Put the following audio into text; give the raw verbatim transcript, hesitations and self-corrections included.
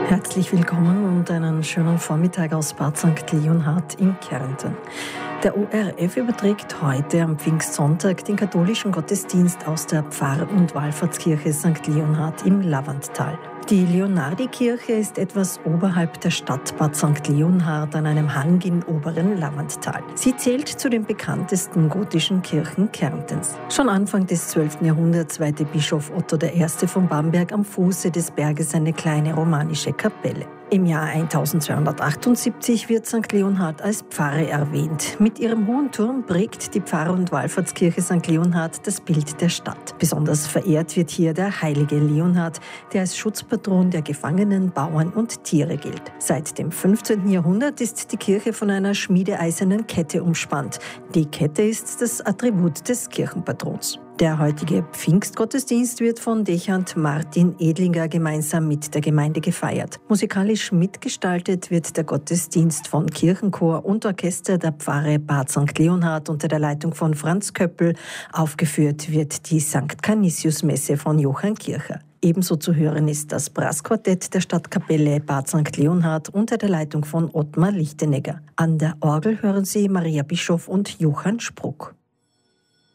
Herzlich willkommen und einen schönen Vormittag aus Bad Sankt Leonhard in Kärnten. Der O R F überträgt heute am Pfingstsonntag den katholischen Gottesdienst aus der Pfarr- und Wallfahrtskirche Sankt Leonhard im Lavanttal. Die Leonardikirche ist etwas oberhalb der Stadt Bad Sankt Leonhard an einem Hang im oberen Lavanttal. Sie zählt zu den bekanntesten gotischen Kirchen Kärntens. Schon Anfang des zwölften Jahrhunderts weihte Bischof Otto der Erste von Bamberg am Fuße des Berges eine kleine romanische Kapelle. Im Jahr eintausendzweihundertachtundsiebzig wird Sankt Leonhard als Pfarre erwähnt. Mit ihrem hohen Turm prägt die Pfarr- und Wallfahrtskirche Sankt Leonhard das Bild der Stadt. Besonders verehrt wird hier der heilige Leonhard, der als Schutzpatron der Gefangenen, Bauern und Tiere gilt. Seit dem fünfzehnten Jahrhundert ist die Kirche von einer schmiedeeisernen Kette umspannt. Die Kette ist das Attribut des Kirchenpatrons. Der heutige Pfingstgottesdienst wird von Dechant Martin Edlinger gemeinsam mit der Gemeinde gefeiert. Musikalisch mitgestaltet wird der Gottesdienst von Kirchenchor und Orchester der Pfarre Bad Sankt Leonhard unter der Leitung von Franz Köppel. Aufgeführt wird die Sankt Canisius-Messe von Johann Kircher. Ebenso zu hören ist das Brassquartett der Stadtkapelle Bad Sankt Leonhard unter der Leitung von Ottmar Lichtenegger. An der Orgel hören Sie Maria Bischof und Johann Spruck.